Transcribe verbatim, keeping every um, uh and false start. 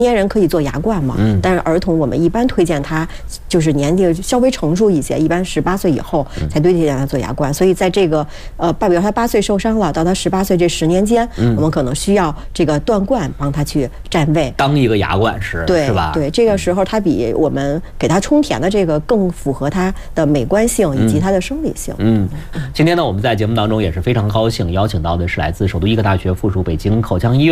年人可以做牙冠嘛， 嗯， 但是儿童我们一般推荐他就是年纪稍微成熟一些，一般十八岁以后才推荐他做牙冠。所以在这个呃，比如他八岁受伤了，到他十八岁这十年间，嗯，我们可能需要这个断冠帮他去占位， 当一个牙冠师， 对， 是吧？ 对，这个时候他比我们给他充填的这个更符合他的美观性以及他的生理性。 嗯，今天呢，我们在节目当中也是非常高兴邀请到的是来自首都医科大学附属北京口腔医院